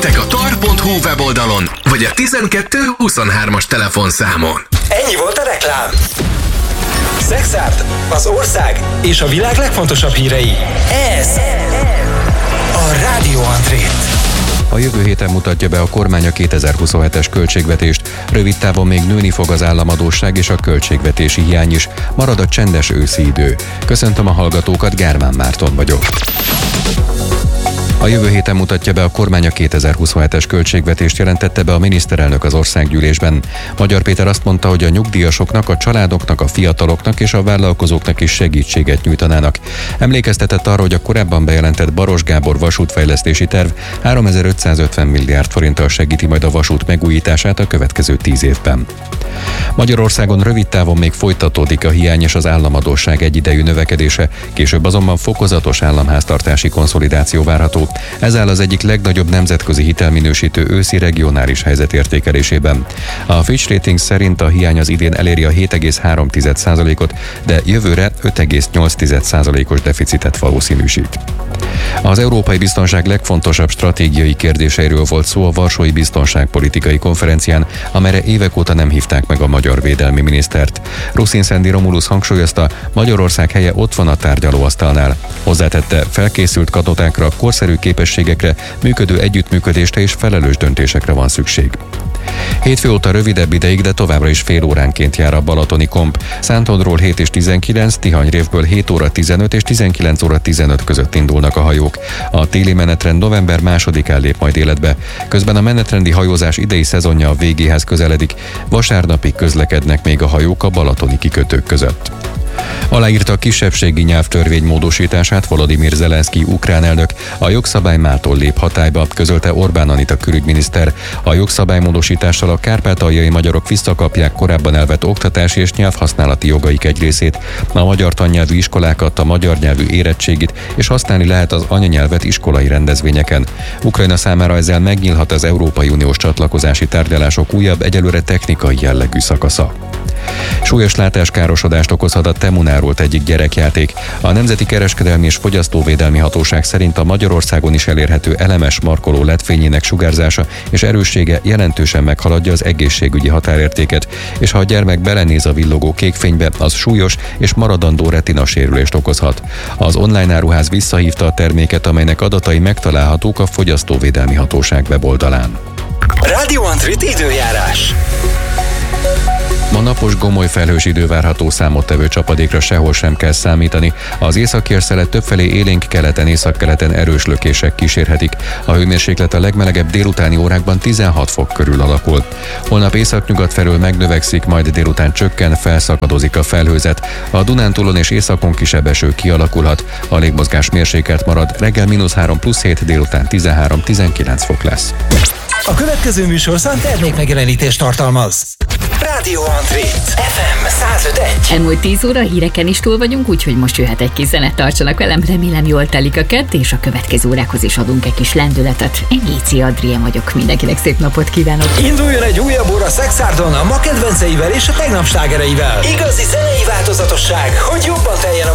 Részletek a tar.hu weboldalon, vagy a 1223-as telefonszámon. Ennyi volt a reklám. Szexárd, az ország és a világ legfontosabb hírei. Ez a Rádió André. A jövő héten mutatja be a kormány a 2027-es költségvetést. Rövid távon még nőni fog az államadósság és a költségvetési hiány is. Marad a csendes őszi idő. Köszöntöm a hallgatókat, Gármán Márton vagyok. A jövő héten mutatja be a kormány a 2027-es költségvetést, jelentette be a miniszterelnök az országgyűlésben. Magyar Péter azt mondta, hogy a nyugdíjasoknak, a családoknak, a fiataloknak és a vállalkozóknak is segítséget nyújtanának. Emlékeztetett arra, hogy a korábban bejelentett Baros Gábor vasútfejlesztési terv 3550 milliárd forinttal segíti majd a vasút megújítását a következő 10 évben. Magyarországon rövid távon még folytatódik a hiány és az államadósság egyidejű növekedése, később azonban fokozatos államháztartási konszolidáció várható. Ez áll az egyik legnagyobb nemzetközi hitelminősítő őszi regionális helyzetértékelésében. A Fitch Ratings szerint a hiány az idén eléri a 7,3%-ot, de jövőre 5,8%-os deficitet valószínűsít. Az európai biztonság legfontosabb stratégiai kérdéseiről volt szó a Varsói Biztonságpolitikai Konferencián, amelyre évek óta nem hívták meg a magyar védelmi minisztert. Ruszin-Szendi Romulus hangsúlyozta, Magyarország helye ott van a tárgyalóasztalnál. Hozzátette, felkészült katonákra, korszerű képességekre, működő együttműködésre és felelős döntésekre van szükség. Hétfő óta rövidebb ideig, de továbbra is fél óránként jár a balatoni komp. Szántondról 7 és 19, Tihanyrévből 7 óra 15 és 19 óra 15 között indulnak a hajók. A téli menetrend november 2-án lép majd életbe. Közben a menetrendi hajózás idei szezonja a végéhez közeledik. Vasárnapig közlekednek még a hajók a balatoni kikötők között. Aláírta a kisebbségi nyelvtörvény módosítását Volodymyr Zelenszkij ukrán elnök. A jogszabály mától lép hatályba, közölte Orbán Anita külügyminiszter. A jogszabálymódosítással a kárpátaljai magyarok visszakapják korábban elvett oktatási és nyelvhasználati jogaik egy részét. A magyar tannyelvű iskolákat, a magyar nyelvű érettségit és használni lehet az anyanyelvet iskolai rendezvényeken. Ukrajna számára ezzel megnyílhat az Európai Uniós csatlakozási tárgyalások újabb, egyelőre technikai jellegű szakasza. Súlyos látáskárosodást okozhat a Temunárolt egyik gyerekjáték. A Nemzeti Kereskedelmi és Fogyasztóvédelmi Hatóság szerint a Magyarországon is elérhető elemes markoló LED-fényének sugárzása és erőssége jelentősen meghaladja az egészségügyi határértéket, és ha a gyermek belenéz a villogó kék fénybe, az súlyos és maradandó retina sérülést okozhat. Az online áruház visszahívta a terméket, amelynek adatai megtalálhatók a Fogyasztóvédelmi Hatóság weboldalán. Rádió Andrét időjárás. Ma napos, gomoly felhős idő várható, számottevő csapadékra sehol sem kell számítani. Az északérszele többfelé élénk keleten, északkeleten erős lökések kísérhetik. A hőmérséklet a legmelegebb délutáni órákban 16 fok körül alakul. Holnap északnyugat felől megnövekszik, majd délután csökken, felszakadozik a felhőzet. A Dunántúlon és északon kisebb eső kialakulhat. A légmozgás mérsékelt marad, reggel -3+7, délután 13-19 fok lesz. A következő műsorszám termékmegjelenítést tartalmaz. Rádió André, FM 105.1. Elmúlt 10 óra, híreken is túl vagyunk, úgyhogy most jöhet egy kis zenet, tartsanak velem, remélem jól telik a kedd, és a következő órákhoz is adunk egy kis lendületet. Én Géci Adrien vagyok, mindenkinek szép napot kívánok. Induljon egy újabb óra Szexárdon a ma kedvenceivel és a tegnap slágereivel. Igazi zenei változatosság, hogy jobban teljen a